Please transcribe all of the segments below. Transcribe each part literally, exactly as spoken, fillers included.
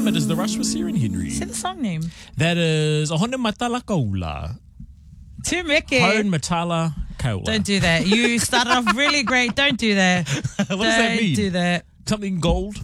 Damn it, is the rush with Sarah and Henry? Say the song name. That is Ohone Matala Kaula. Tū meke. Hone Matala Kaula. Don't do that. You started off really great. Don't do that. What Don't does that mean? do that. Something gold?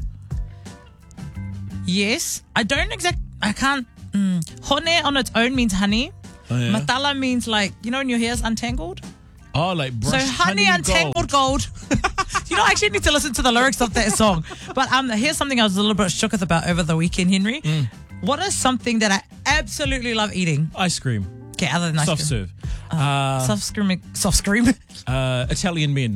Yes. I don't exact. I can't. Mm. Hone on its own means honey. Oh, yeah? Matala means like, you know when your hair's untangled? Oh, like So brushed honey, untangled gold. You know, I actually need to listen to the lyrics of that song. But um, here's something I was a little bit shooketh about over the weekend, Henry. Mm. What is something that I absolutely love eating? Ice cream. Okay, other than ice Soft cream. serve. Uh, Soft screaming. Soft scream. uh, Italian men.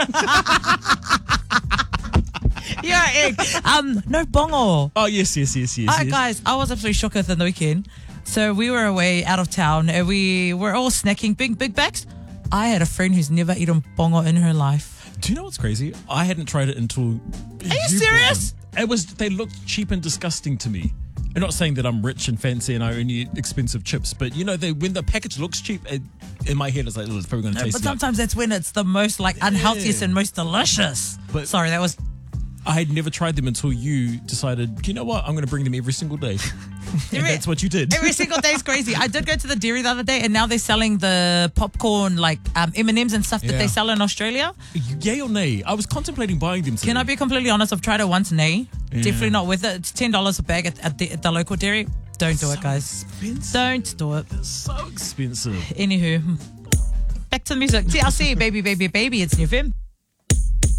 Yeah, egg. Um, no bongo. Oh, yes, yes, yes, yes. All right, yes. guys, I was absolutely shooketh in the weekend. So we were away out of town and we were all snacking big, big bags. I had a friend who's never eaten bongo in her life. Do you know what's crazy? I hadn't tried it until. Are you serious? It was. They looked cheap and disgusting to me. I'm not saying that I'm rich and fancy and I only eat expensive chips, but you know, they, when the package looks cheap, it, in my head it's like, oh, it's probably going to No, taste but like. sometimes that's when it's the most like unhealthiest and most delicious. But- Sorry, that was I had never tried them until you decided, you know what, I'm going to bring them every single day. And Every- that's what you did. every single day is crazy. I did go to the dairy the other day, and now they're selling the popcorn like um, M and M's and stuff that Yeah. they sell in Australia. Yay or nay? I was contemplating buying them today. Can I be completely honest? I've tried it once. Nay, Yeah. definitely not with it. It's ten dollars a bag at, at, the, at the local dairy. Don't do it, So guys. expensive. Don't do it. It's so expensive. Anywho, back to the music. T L C, baby, baby, baby. It's New Fem.